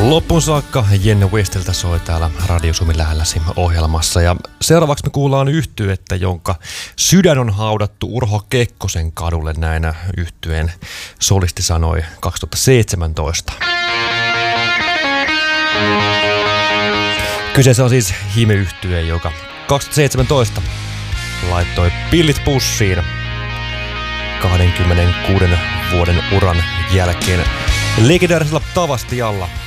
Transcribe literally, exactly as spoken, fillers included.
Loppuun saakka Jenny Westiltä soi täällä Radio Suomi lähelläsi ohjelmassa. Ja seuraavaksi me kuullaan yhtyettä, jonka sydän on haudattu Urho Kekkosen kadulle, näinä yhtyeen solisti sanoi kaksituhattaseitsemäntoista. Kyseessä on siis Hime-yhtye, joka kaksituhattaseitsemäntoista laittoi pillit pussiin kaksikymmentäkuuden vuoden uran jälkeen legendaarisella Tavastialla.